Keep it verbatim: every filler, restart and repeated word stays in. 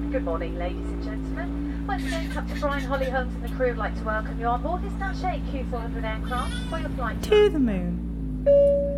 Good morning, ladies and gentlemen. Once again, Captain Brian Holly Holmes and the crew would like to welcome you on board this Dash eight Q four hundred aircraft for your flight To the moon.